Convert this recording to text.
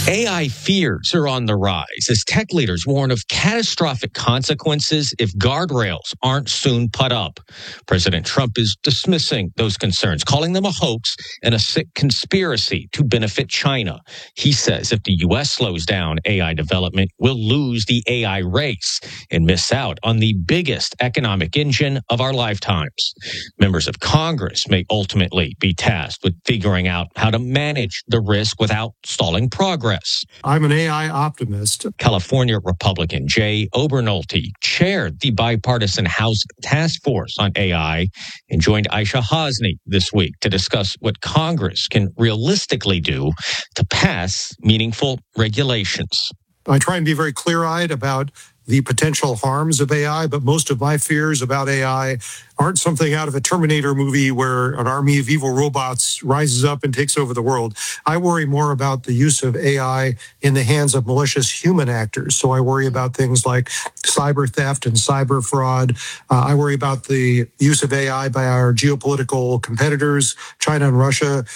AI fears are on the rise as tech leaders warn of catastrophic consequences if guardrails aren't soon put up. President Trump is dismissing those concerns, calling them a hoax and a sick conspiracy to benefit China. He says if the U.S. slows down AI development, we'll lose the AI race and miss out on the biggest economic engine of our lifetimes. Members of Congress may ultimately be tasked with figuring out how to manage the risk without stalling progress. I'm an AI optimist. California Republican Jay Obernolte chaired the bipartisan House Task Force on AI and joined Aisha Hasni this week to discuss what Congress can realistically do to pass meaningful regulations. I try and be very clear-eyed about the potential harms of AI, but most of my fears about AI aren't something out of a Terminator movie where an army of evil robots rises up and takes over the world. I worry more about the use of AI in the hands of malicious human actors. So I worry about things like cyber theft and cyber fraud. I worry about the use of AI by our geopolitical competitors, China and Russia,